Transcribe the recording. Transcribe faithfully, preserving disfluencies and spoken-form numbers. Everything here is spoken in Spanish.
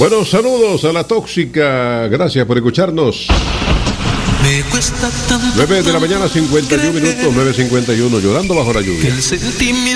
Bueno, saludos a la tóxica. Gracias por escucharnos. Me cuesta tanto nueve de la mañana, cincuenta y uno minutos, nueve cincuenta y uno, llorando bajo la lluvia. el sentimiento.